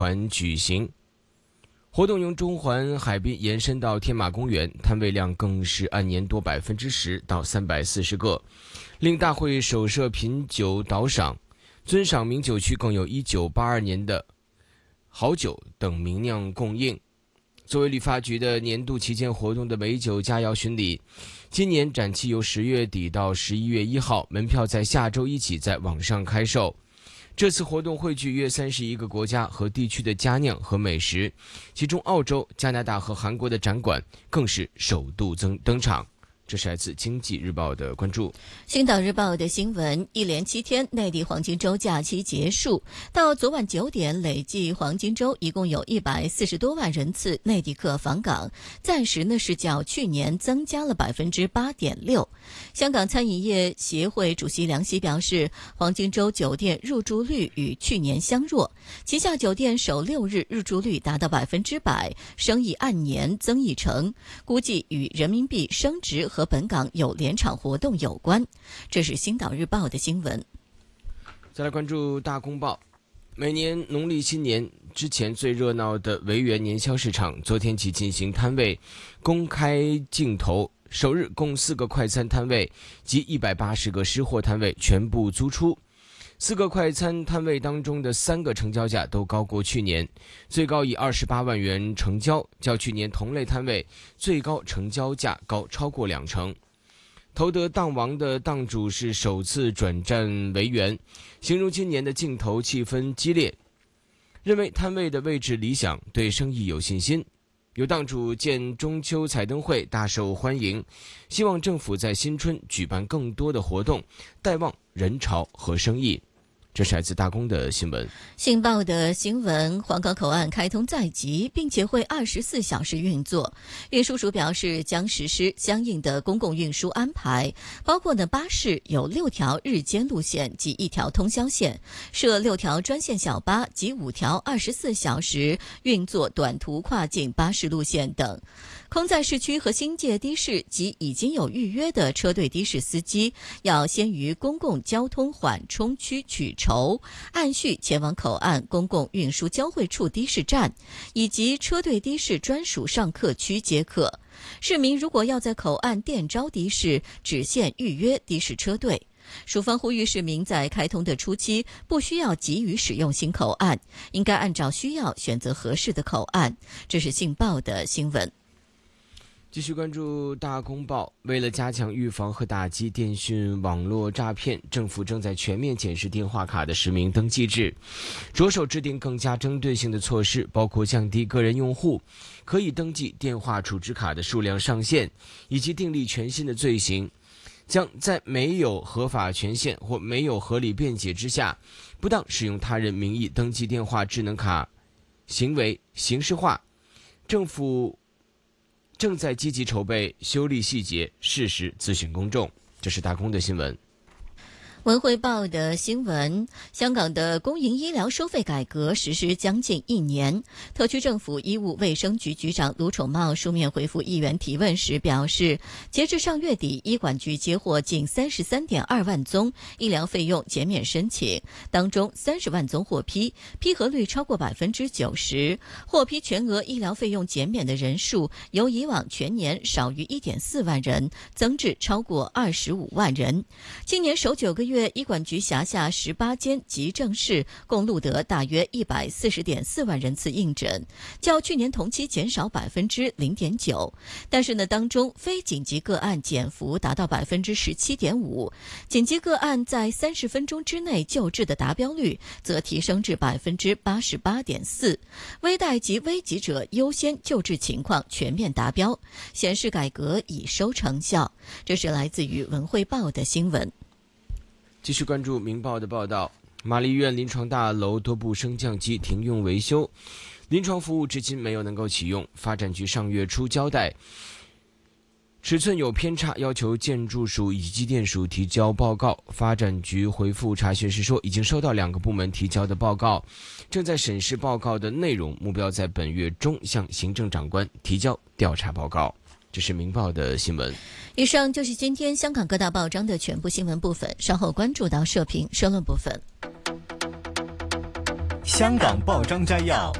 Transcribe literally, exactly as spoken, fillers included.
环举行。活动由中环海滨延伸到天马公园，摊位量更是按年多百分之十到三百四十个。令大会首设品酒导赏，尊赏名酒区更有一九八二年的好酒等名酿供应。作为旅发局的年度期间活动的美酒佳肴巡礼，今年展期由十月底到十一月一号，门票在下周一起在网上开售。这次活动汇聚约三十一个国家和地区的佳酿和美食，其中澳洲、加拿大和韩国的展馆更是首度登登场。这是来自经济日报的关注。 星岛日报的新闻，一连七天内地黄金周假期结束，到昨晚九点，累计黄金周一共有一百四十多万人次内地客访港，暂时呢是较去年增加了百分之八点六。香港餐饮业协会主席梁希表示，黄金周酒店入住率与去年相若，旗下酒店首六日入住率达到百分之百，生意按年增一成，估计与人民币升值和和本港有联场活动有关。这是星岛日报的新闻。 再来关注大公报。每年农历新年之前最热闹的维园年宵市场，昨天起进行摊位公开竞投，首日共四个快餐摊位及一百八十个湿货摊位全部租出。四个快餐摊位当中的三个成交价都高过去年，最高以二十八万元成交，较去年同类摊位最高成交价高超过两成。投得档王的档主是首次转战维园，形容今年的竞投气氛激烈，认为摊位的位置理想，对生意有信心。有档主见中秋彩灯会大受欢迎，希望政府在新春举办更多的活动，带旺人潮和生意。这是来自大公的新闻。 信报的新闻，黄冈口岸开通在即，并且会二十四小时运作。运输署表示，将实施相应的公共运输安排，包括呢巴士有六条日间路线及一条通宵线，设六条专线小巴及五条二十四小时运作短途跨境巴士路线等。空在市区和新界的士及已经有预约的车队的士司机，要先于公共交通缓冲区取筹，按序前往口岸公共运输交汇处的士站以及车队的士专属上客区接客。市民如果要在口岸电招的士，只限预约的士车队。署方呼吁市民在开通的初期不需要急于使用新口岸，应该按照需要选择合适的口岸。这是信报的新闻。 继续关注大公报。为了加强预防和打击电讯网络诈骗，政府正在全面检视电话卡的实名登记制，着手制定更加针对性的措施，包括降低个人用户可以登记电话储值卡的数量上限，以及订立全新的罪行，将在没有合法权限或没有合理辩解之下，不当使用他人名义登记电话智能卡行为刑事化。政府正在积极筹备修例细节，适时咨询公众。这是大公的新闻。 文汇报的新闻，香港的公营医疗收费改革实施将近一年，特区政府医务卫生局局长卢宠茂书面回复议员提问时表示，截至上月底，医管局接获近 三十三点二万宗医疗费用减免申请，当中三十万宗获批，批核率超过 百分之九十， 获批全额医疗费用减免的人数由以往全年少于 一点四万人增至超过二十五万人。今年首九个月，医管局辖下十八间急症室共录得大约 一百四十点四万人次应诊，较去年同期减少 百分之零点九。 但是呢，当中非紧急个案减幅达到 百分之十七点五， 紧急个案在三十分钟之内救治的达标率则提升至 百分之八十八点四， 危殆及危急者优先救治情况全面达标，显示改革已收成效。这是来自于文汇报的新闻。 继续关注明报的报道。玛丽医院临床大楼多部升降机停用维修，临床服务至今没有能够启用。发展局上月初交代，尺寸有偏差，要求建筑署以及机电署提交报告。发展局回复查询时说，已经收到两个部门提交的报告，正在审视报告的内容，目标在本月中向行政长官提交调查报告。这是明报的新闻。 以上就是今天香港各大报章的全部新闻部分，稍后关注到社评社论部分。 香港报章摘要。